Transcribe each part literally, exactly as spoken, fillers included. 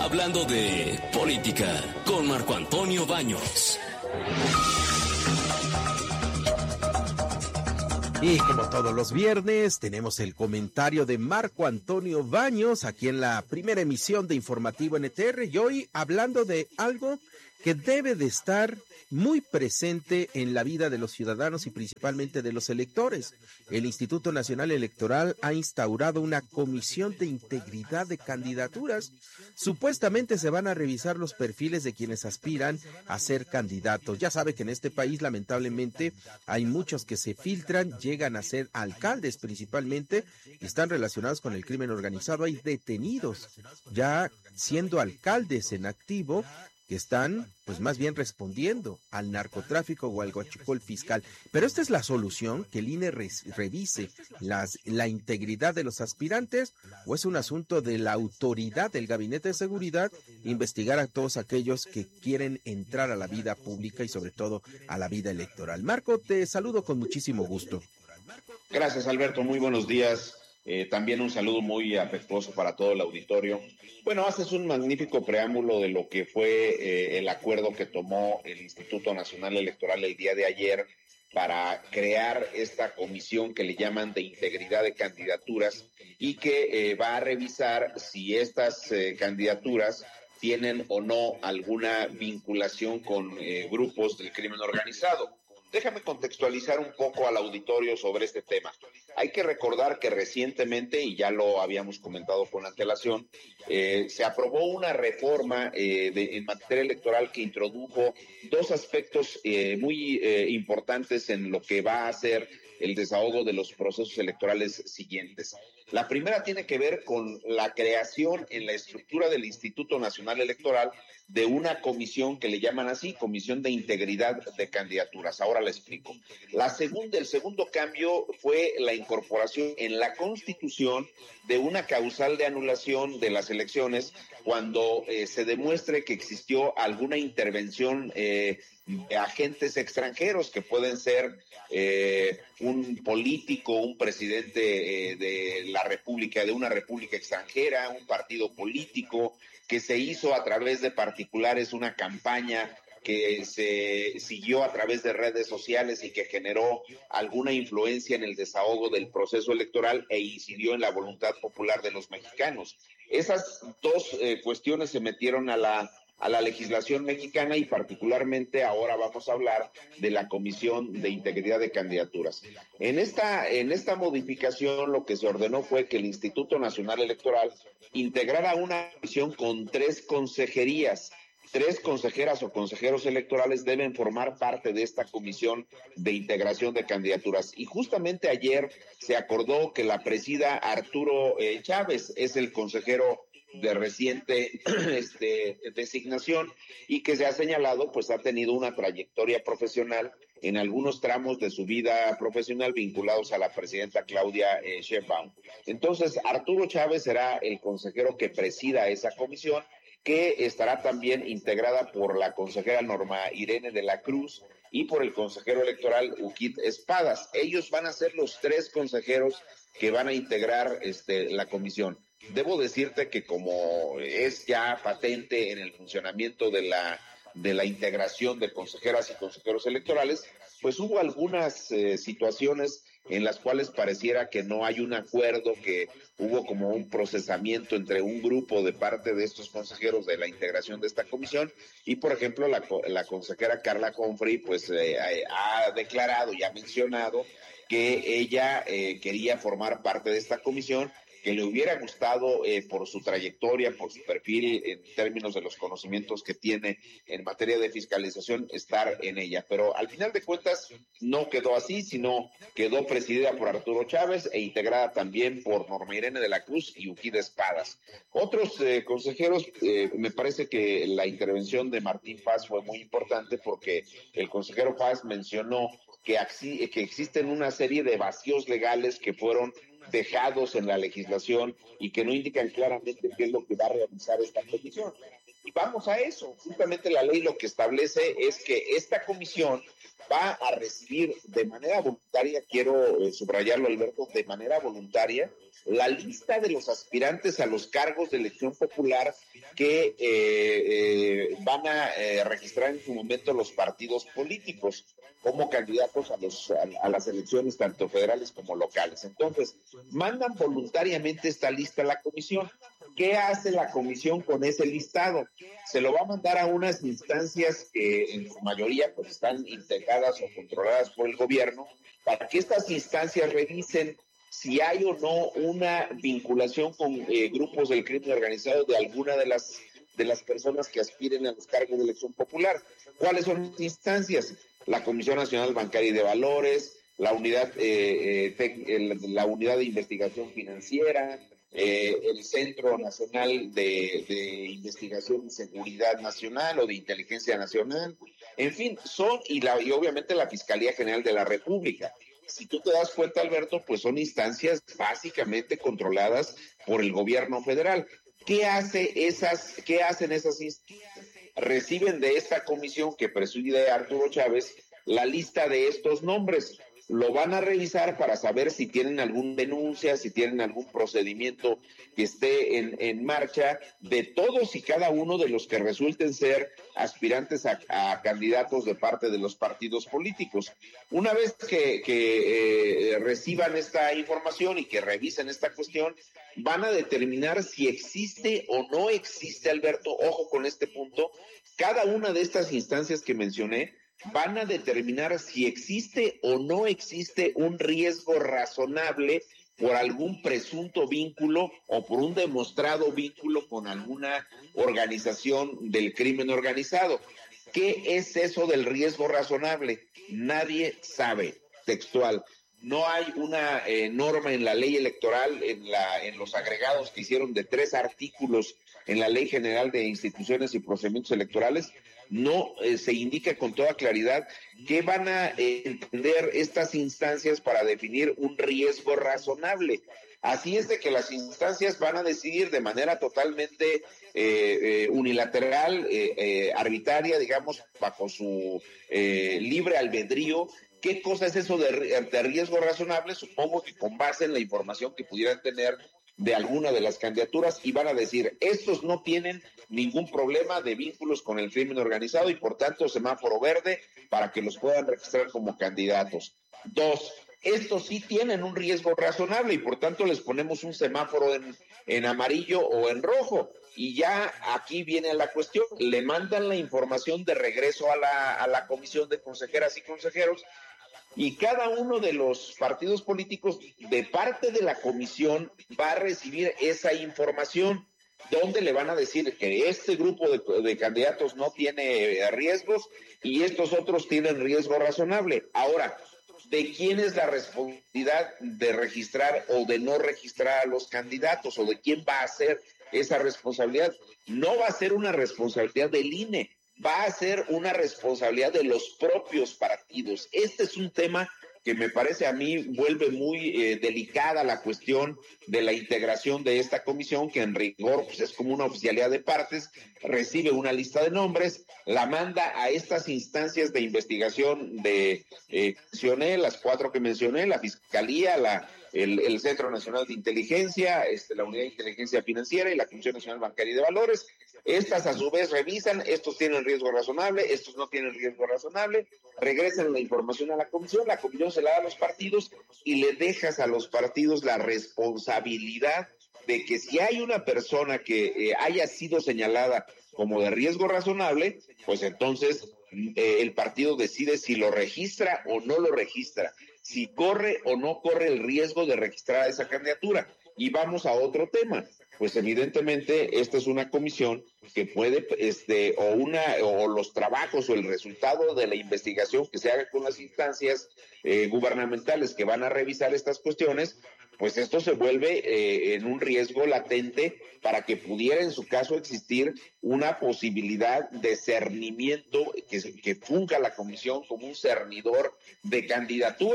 hablando de política con Marco Antonio Baños. Y como todos los viernes, tenemos el comentario de Marco Antonio Baños aquí en la primera emisión de Informativo N T R, y hoy hablando de algo que debe de estar muy presente en la vida de los ciudadanos y principalmente de los electores. El Instituto Nacional Electoral ha instaurado una comisión de integridad de candidaturas. Supuestamente se van a revisar los perfiles de quienes aspiran a ser candidatos. Ya sabe que en este país lamentablemente hay muchos que se filtran, llegan a ser alcaldes principalmente y están relacionados con el crimen organizado. Hay detenidos ya siendo alcaldes en activo que están, pues más bien respondiendo al narcotráfico o al huachicol fiscal. Pero esta es la solución, que el I N E re revise las, la integridad de los aspirantes, o es un asunto de la autoridad del Gabinete de Seguridad investigar a todos aquellos que quieren entrar a la vida pública y sobre todo a la vida electoral. Marco, te saludo con muchísimo gusto. Gracias, Alberto, muy buenos días. Eh, también un saludo muy afectuoso para todo el auditorio. Bueno, haces un magnífico preámbulo de lo que fue eh, el acuerdo que tomó el Instituto Nacional Electoral el día de ayer para crear esta comisión que le llaman de integridad de candidaturas y que eh, va a revisar si estas eh, candidaturas tienen o no alguna vinculación con eh, grupos del crimen organizado. Déjame contextualizar un poco al auditorio sobre este tema. Hay que recordar que recientemente, y ya lo habíamos comentado con antelación, eh, se aprobó una reforma eh, de, en materia electoral que introdujo dos aspectos eh, muy eh, importantes en lo que va a ser el desahogo de los procesos electorales siguientes. La primera tiene que ver con la creación en la estructura del Instituto Nacional Electoral de una comisión que le llaman así, Comisión de Integridad de Candidaturas. Ahora le explico. La segunda, el segundo cambio fue la incorporación en la Constitución de una causal de anulación de las elecciones cuando eh, se demuestre que existió alguna intervención eh, de agentes extranjeros que pueden ser eh, un político, un presidente eh, de la república, de una república extranjera, un partido político, que se hizo a través de particulares una campaña que se siguió a través de redes sociales y que generó alguna influencia en el desahogo del proceso electoral e incidió en la voluntad popular de los mexicanos. Esas dos eh, cuestiones se metieron a la a la legislación mexicana y particularmente ahora vamos a hablar de la Comisión de Integridad de Candidaturas. En esta, en esta modificación lo que se ordenó fue que el Instituto Nacional Electoral integrara una comisión con tres consejerías. Tres consejeras o consejeros electorales deben formar parte de esta comisión de integración de candidaturas. Y justamente ayer se acordó que la presida Arturo eh, Chávez, es el consejero de reciente este, designación y que se ha señalado, pues ha tenido una trayectoria profesional en algunos tramos de su vida profesional vinculados a la presidenta Claudia eh, Sheinbaum. Entonces, Arturo Chávez será el consejero que presida esa comisión, que estará también integrada por la consejera Norma Irene de la Cruz y por el consejero electoral Uquid Espadas. Ellos van a ser los tres consejeros que van a integrar este, la comisión. Debo decirte que como es ya patente en el funcionamiento de la de la integración de consejeras y consejeros electorales, pues hubo algunas eh, situaciones en las cuales pareciera que no hay un acuerdo, que hubo como un procesamiento entre un grupo de parte de estos consejeros de la integración de esta comisión y, por ejemplo, la, la consejera Carla Confrey pues eh, ha declarado y ha mencionado que ella eh, quería formar parte de esta comisión, que le hubiera gustado eh, por su trayectoria, por su perfil, en términos de los conocimientos que tiene en materia de fiscalización, estar en ella. Pero al final de cuentas no quedó así, sino quedó presidida por Arturo Chávez e integrada también por Norma Irene de la Cruz y Uquid Espadas. Otros eh, consejeros, eh, me parece que la intervención de Martín Paz fue muy importante porque el consejero Paz mencionó que, que existen una serie de vacíos legales que fueron dejados en la legislación y que no indican claramente qué es lo que va a realizar esta comisión. Y vamos a eso. Justamente la ley lo que establece es que esta comisión va a recibir de manera voluntaria, quiero eh, subrayarlo, Alberto, de manera voluntaria, la lista de los aspirantes a los cargos de elección popular que eh, eh, van a eh, registrar en su momento los partidos políticos como candidatos a, los, a, a las elecciones tanto federales como locales. Entonces, mandan voluntariamente esta lista a la comisión. ¿Qué hace la comisión con ese listado? Se lo va a mandar a unas instancias que en su mayoría pues están integradas o controladas por el gobierno, para que estas instancias revisen si hay o no una vinculación con eh, grupos del crimen organizado de alguna de las de las personas que aspiren a los cargos de elección popular. ¿Cuáles son las instancias? La Comisión Nacional Bancaria y de Valores, la unidad eh, eh, tec, el, la unidad de investigación financiera, eh, el Centro Nacional de, de Investigación y Seguridad Nacional o de Inteligencia Nacional, en fin, son, y, la, y obviamente la Fiscalía General de la República. Si tú te das cuenta, Alberto, pues son instancias básicamente controladas por el gobierno federal. ¿Qué hace esas, qué hacen esas instancias? Reciben de esta comisión que preside Arturo Chávez la lista de estos nombres. Lo van a revisar para saber si tienen alguna denuncia, si tienen algún procedimiento que esté en, en marcha de todos y cada uno de los que resulten ser aspirantes a, a candidatos de parte de los partidos políticos. Una vez que, que eh, reciban esta información y que revisen esta cuestión, van a determinar si existe o no existe, Alberto, ojo con este punto, cada una de estas instancias que mencioné, van a determinar si existe o no existe un riesgo razonable por algún presunto vínculo o por un demostrado vínculo con alguna organización del crimen organizado. ¿Qué es eso del riesgo razonable? Nadie sabe. Textual. No hay una eh, norma en la ley electoral, en, la, en los agregados que hicieron de tres artículos en la Ley General de Instituciones y Procedimientos Electorales. No eh, se indica con toda claridad qué van a eh, entender estas instancias para definir un riesgo razonable. Así es de que las instancias van a decidir de manera totalmente eh, eh, unilateral, eh, eh, arbitraria, digamos, bajo su eh, libre albedrío. ¿Qué cosa es eso de, de riesgo razonable? Supongo que con base en la información que pudieran tener de alguna de las candidaturas, y van a decir, estos no tienen ningún problema de vínculos con el crimen organizado y por tanto semáforo verde para que los puedan registrar como candidatos. Dos, estos sí tienen un riesgo razonable y por tanto les ponemos un semáforo en, en amarillo o en rojo. Y ya aquí viene la cuestión, le mandan la información de regreso a la, a la comisión de consejeras y consejeros, y cada uno de los partidos políticos de parte de la comisión va a recibir esa información, donde le van a decir que este grupo de, de candidatos no tiene riesgos y estos otros tienen riesgo razonable. Ahora, ¿de quién es la responsabilidad de registrar o de no registrar a los candidatos? ¿O de quién va a ser esa responsabilidad? No va a ser una responsabilidad del I N E, va a ser una responsabilidad de los propios partidos. Este es un tema que me parece a mí vuelve muy eh, delicada la cuestión de la integración de esta comisión, que en rigor pues, es como una oficialidad de partes, recibe una lista de nombres, la manda a estas instancias de investigación de, eh, mencioné, las cuatro que mencioné, la Fiscalía, la El, el Centro Nacional de Inteligencia, este, la Unidad de Inteligencia Financiera y la Comisión Nacional Bancaria y de Valores. Estas a su vez revisan, estos tienen riesgo razonable, estos no tienen riesgo razonable, regresan la información a la comisión, la comisión se la da a los partidos y le dejas a los partidos la responsabilidad de que si hay una persona que eh, haya sido señalada como de riesgo razonable, pues entonces eh, el partido decide si lo registra o no lo registra, si corre o no corre el riesgo de registrar a esa candidatura. Y vamos a otro tema, pues evidentemente esta es una comisión que puede, este, o una, o los trabajos o el resultado de la investigación que se haga con las instancias eh, gubernamentales que van a revisar estas cuestiones, pues esto se vuelve eh, en un riesgo latente para que pudiera en su caso existir una posibilidad de cernimiento, que, que funja la comisión como un cernidor de candidaturas.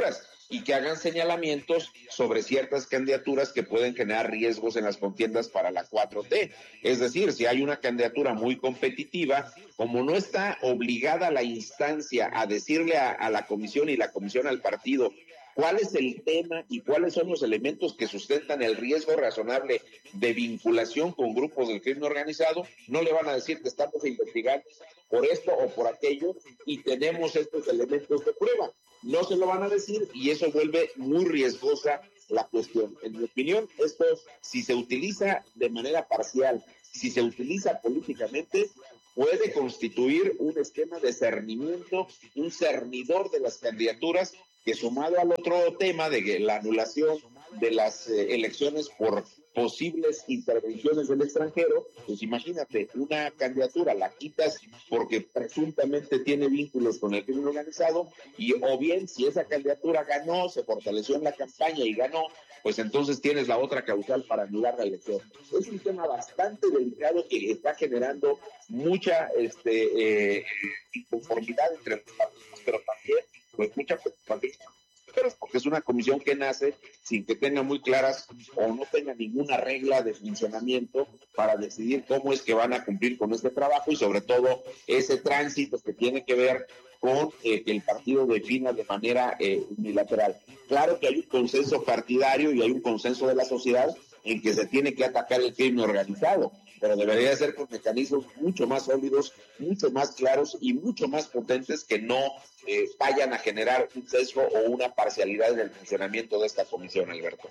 y que hagan señalamientos sobre ciertas candidaturas que pueden generar riesgos en las contiendas para la cuatro T. Es decir, si hay una candidatura muy competitiva, como no está obligada la instancia a decirle a, a la comisión y la comisión al partido cuál es el tema y cuáles son los elementos que sustentan el riesgo razonable de vinculación con grupos del crimen organizado, no le van a decir que estamos investigando por esto o por aquello y tenemos estos elementos de prueba. No se lo van a decir y eso vuelve muy riesgosa la cuestión. En mi opinión, esto, si se utiliza de manera parcial, si se utiliza políticamente, puede constituir un esquema de cernimiento, un cernidor de las candidaturas, que sumado al otro tema de la anulación de las eh, elecciones por posibles intervenciones del extranjero, pues imagínate, una candidatura la quitas porque presuntamente tiene vínculos con el crimen organizado, y o bien si esa candidatura ganó, se fortaleció en la campaña y ganó, pues entonces tienes la otra causal para anular la elección. Es un tema bastante delicado que está generando mucha este, eh, inconformidad entre los partidos, pero también pues mucha preocupación, pero porque es una comisión que nace sin que tenga muy claras o no tenga ninguna regla de funcionamiento para decidir cómo es que van a cumplir con este trabajo y sobre todo ese tránsito que tiene que ver con eh, que el partido defina de manera eh, unilateral. Claro que hay un consenso partidario y hay un consenso de la sociedad en que se tiene que atacar el crimen organizado, pero debería ser con mecanismos mucho más sólidos, mucho más claros y mucho más potentes que no eh, vayan a generar un sesgo o una parcialidad en el funcionamiento de esta comisión, Alberto.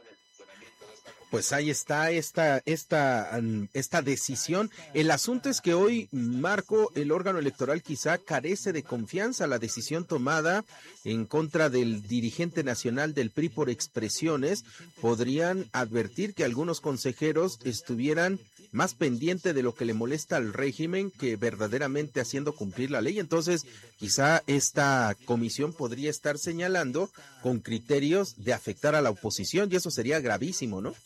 Pues ahí está esta, esta, esta decisión. El asunto es que hoy, Marco, el órgano electoral quizá carece de confianza. La decisión tomada en contra del dirigente nacional del P R I por expresiones podrían advertir que algunos consejeros estuvieran más pendiente de lo que le molesta al régimen que verdaderamente haciendo cumplir la ley. Entonces, quizá esta comisión podría estar señalando con criterios de afectar a la oposición y eso sería gravísimo, ¿no?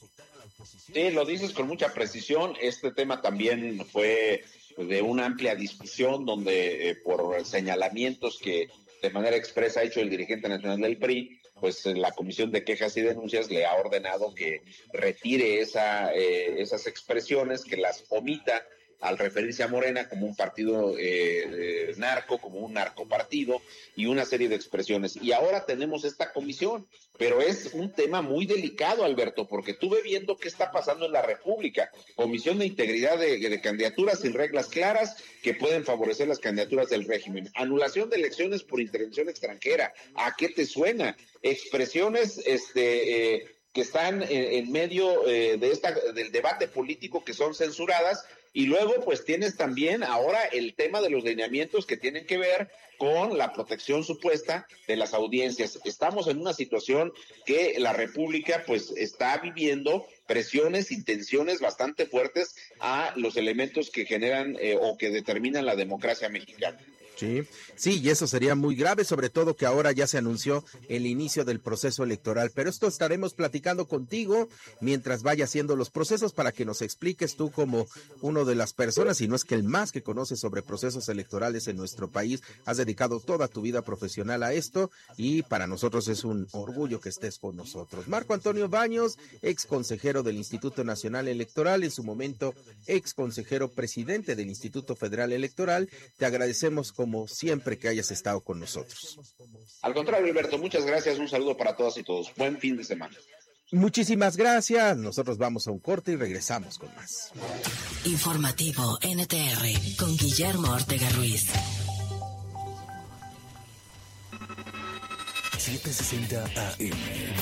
Sí, lo dices con mucha precisión. Este tema también fue de una amplia discusión donde eh, por señalamientos que de manera expresa ha hecho el dirigente nacional del P R I, pues la Comisión de Quejas y Denuncias le ha ordenado que retire esa, eh, esas expresiones, que las omita al referirse a Morena como un partido eh, eh, narco, como un narcopartido y una serie de expresiones. Y ahora tenemos esta comisión, pero es un tema muy delicado, Alberto, porque tú ve viendo qué está pasando en la República. Comisión de Integridad de, de Candidaturas sin reglas claras que pueden favorecer las candidaturas del régimen. Anulación de elecciones por intervención extranjera. ¿A qué te suena? Expresiones este eh, que están en, en medio eh, de esta del debate político que son censuradas. Y luego, pues tienes también ahora el tema de los lineamientos que tienen que ver con la protección supuesta de las audiencias. Estamos en una situación que la República, pues, está viviendo presiones y tensiones bastante fuertes a los elementos que generan eh, o que determinan la democracia mexicana. Sí, sí, y eso sería muy grave, sobre todo que ahora ya se anunció el inicio del proceso electoral, pero esto estaremos platicando contigo mientras vaya haciendo los procesos para que nos expliques tú como uno de las personas, y no es que el más que conoce sobre procesos electorales en nuestro país, has dedicado toda tu vida profesional a esto y para nosotros es un orgullo que estés con nosotros. Marco Antonio Baños, ex consejero del Instituto Nacional Electoral, en su momento ex consejero presidente del Instituto Federal Electoral, te agradecemos como Como siempre que hayas estado con nosotros. Al contrario, Alberto, muchas gracias, un saludo para todas y todos. Buen fin de semana. Muchísimas gracias, nosotros vamos a un corte y regresamos con más. Informativo N T R con Guillermo Ortega Ruiz. setecientos sesenta A M.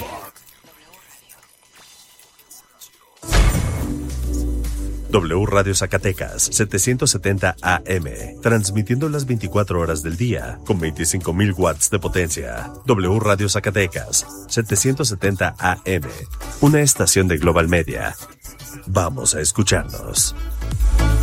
W Radio Zacatecas, setecientos setenta A M, transmitiendo las veinticuatro horas del día, con veinticinco mil watts de potencia. W Radio Zacatecas, setecientos setenta A M, una estación de Global Media. Vamos a escucharnos.